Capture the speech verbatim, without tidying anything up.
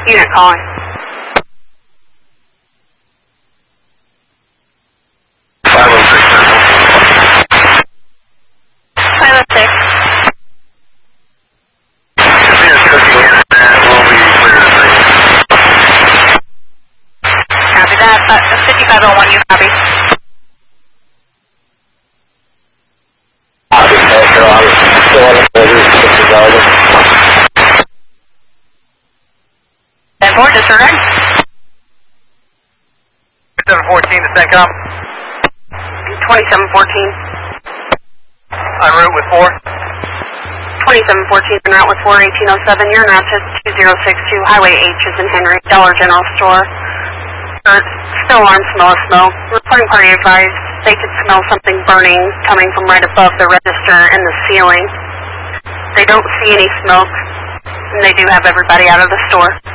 Unit calling. five oh six Central. five oh six. Casino's cooking in at that. We'll be clear to things. Copy that. Uh, fifty-five oh one, you copy. Copy, Metro. I'm still on the border. Disregarded. ten four, disregard. seven fourteen to CENTCOM. twenty-seven fourteen. En route with four. twenty-seven fourteen, en route with four, eighteen oh seven. You're en route to two zero six two, Highway H is in Henry, Dollar General Store. Er, still alarm, smell of smoke. Reporting party advised they could smell something burning coming from right above the register and the ceiling. They don't see any smoke, and they do have everybody out of the store.